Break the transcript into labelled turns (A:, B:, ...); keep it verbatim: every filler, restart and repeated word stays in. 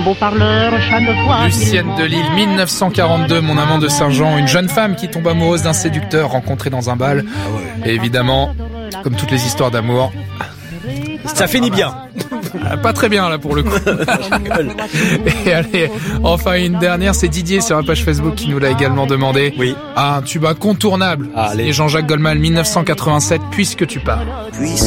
A: beau parleur, chant de foi.
B: Lucienne de Lille, dix-neuf cent quarante-deux, Mon amant de Saint-Jean, une jeune femme qui tombe amoureuse d'un séducteur rencontré dans un bal. Et évidemment, comme toutes les histoires d'amour,
C: ça finit bien.
B: Pas très bien là pour le coup. Et allez, enfin une dernière, c'est Didier sur la page Facebook qui nous l'a également demandé.
C: Oui.
B: Un tube incontournable.
C: Allez.
B: Et Jean-Jacques Goldman, dix-neuf cent quatre-vingt-sept, Puisque tu pars.